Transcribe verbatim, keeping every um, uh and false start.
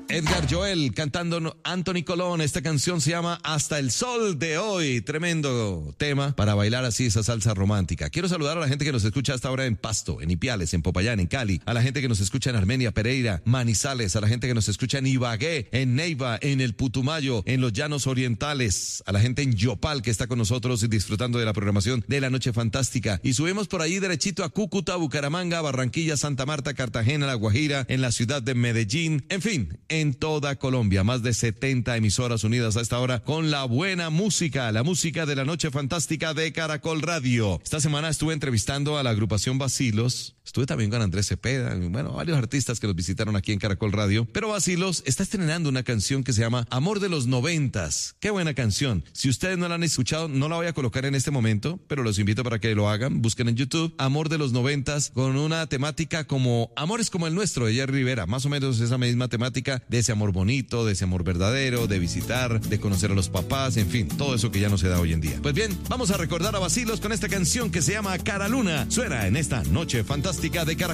Edgar Joel cantando Anthony Colón. Esta canción se llama Hasta el Sol de Hoy. Tremendo tema para bailar así esa salsa romántica. Quiero saludar a la gente que nos escucha hasta ahora en Pasto, en Ipiales, en Popayán, en Cali. A la gente que nos escucha en Armenia, Pereira, Manizales. A la gente que nos escucha en Ibagué, en Neiva, en el Putumayo, en los Llanos Orientales. A la gente en Yopal que está con nosotros y disfrutando de la programación de la Noche Fantástica. Y subimos por ahí derechito a Cúcuta, Bucaramanga, Barranquilla, Santa Marta, Cartagena, La Guajira, en la ciudad de Medellín. En fin, en toda Colombia, más de setenta emisoras unidas a esta hora con la buena música, la música de la Noche Fantástica de Caracol Radio. Esta semana estuve entrevistando a la agrupación Bacilos, estuve también con Andrés Cepeda, bueno, varios artistas que nos visitaron aquí en Caracol Radio, pero Bacilos está estrenando una canción que se llama Amor de los Noventas. Qué buena canción. Si ustedes no la han escuchado, no la voy a colocar en este momento, pero los invito para que lo hagan. Busquen en YouTube Amor de los Noventas con una temática como Amores como el nuestro de Jerry Rivera, más o menos esa misma temática de ese amor bonito, de ese amor verdadero, de visitar, de conocer a los papás, en fin, todo eso que ya no se da hoy en día. Pues bien, vamos a recordar a Bacilos con esta canción que se llama Cara Luna. Suena en esta Noche Fantástica de Caracol.